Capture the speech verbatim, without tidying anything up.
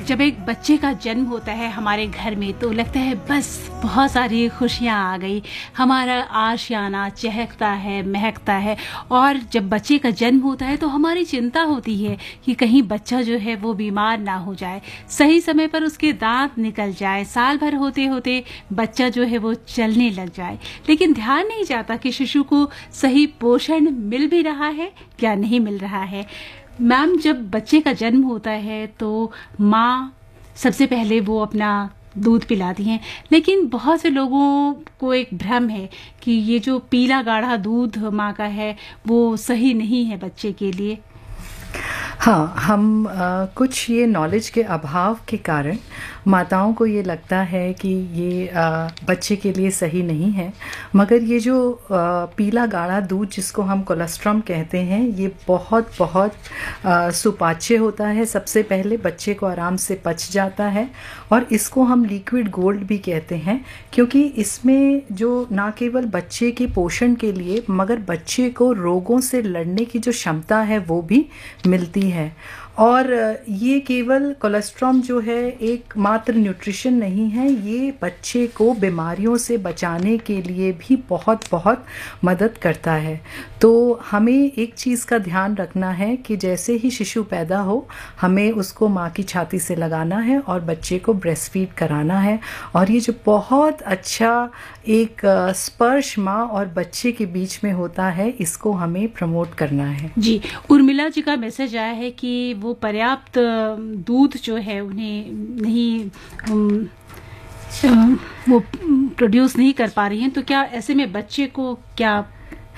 जब एक बच्चे का जन्म होता है हमारे घर में तो लगता है बस बहुत सारी खुशियाँ आ गई, हमारा आशियाना चहकता है, महकता है। और जब बच्चे का जन्म होता है तो हमारी चिंता होती है कि कहीं बच्चा जो है वो बीमार ना हो जाए, सही समय पर उसके दांत निकल जाए, साल भर होते होते बच्चा जो है वो चलने लग जाए। लेकिन ध्यान नहीं जाता कि शिशु को सही पोषण मिल भी रहा है या नहीं मिल रहा है। मैम, जब बच्चे का जन्म होता है तो माँ सबसे पहले वो अपना दूध पिलाती हैं, लेकिन बहुत से लोगों को एक भ्रम है कि ये जो पीला गाढ़ा दूध माँ का है वो सही नहीं है बच्चे के लिए। हाँ, हम आ, कुछ ये नॉलेज के अभाव के कारण माताओं को ये लगता है कि ये आ, बच्चे के लिए सही नहीं है। मगर ये जो आ, पीला गाढ़ा दूध जिसको हम कोलेस्ट्रॉम कहते हैं, ये बहुत बहुत आ, सुपाच्य होता है। सबसे पहले बच्चे को आराम से पच जाता है और इसको हम लिक्विड गोल्ड भी कहते हैं, क्योंकि इसमें जो ना केवल बच्चे के पोषण के लिए मगर बच्चे को रोगों से लड़ने की जो क्षमता है वो भी मिलती है। और ये केवल कोलेस्ट्रॉम जो है एक मात्र न्यूट्रिशन नहीं है, ये बच्चे को बीमारियों से बचाने के लिए भी बहुत बहुत मदद करता है। तो हमें एक चीज़ का ध्यान रखना है कि जैसे ही शिशु पैदा हो हमें उसको माँ की छाती से लगाना है और बच्चे को ब्रेस्ट फीड कराना है। और ये जो बहुत अच्छा एक स्पर्श माँ और बच्चे के बीच में होता है, इसको हमें प्रमोट करना है। जी, उर्मिला जी का मैसेज आया है कि वो पर्याप्त दूध जो है उन्हें नहीं उम, वो प्रोड्यूस नहीं कर पा रही हैं, तो क्या ऐसे में बच्चे को क्या